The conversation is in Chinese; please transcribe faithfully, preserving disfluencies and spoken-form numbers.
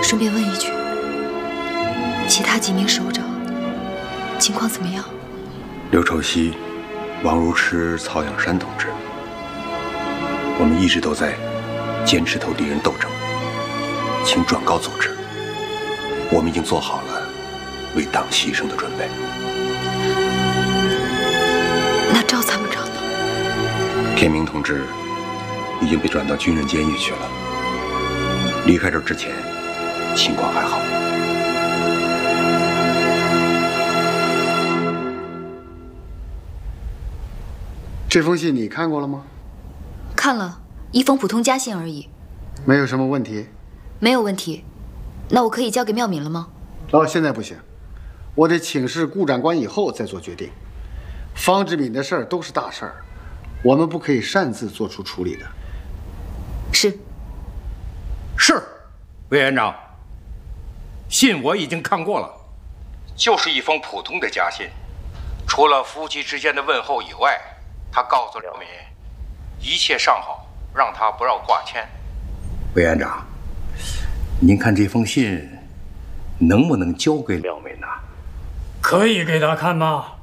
顺便问一句，其他几名首长情况怎么样？ 刘畴曦、王如痴、曹仰山同志，我们一直都在坚持同敌人斗争，请转告组织，我们已经做好了为党牺牲的准备。 那赵参谋长呢？ 田明同志已经被转到军人监狱去了。离开这儿之前，情况还好。 这封信你看过了吗？ 看了，一封普通家信而已。 没有什么问题？ 没有问题。那我可以交给妙敏了吗？ 哦，现在不行，我得请示顾长官以后再做决定。方志敏的事儿都是大事儿，我们不可以擅自做出处理的。 是。 是，委员长。信我已经看过了，就是一封普通的家信，除了夫妻之间的问候以外，他告诉廖敏一切尚好，让他不要挂牵。委员长，您看这封信能不能交给廖敏呢？ 可以给他看吗？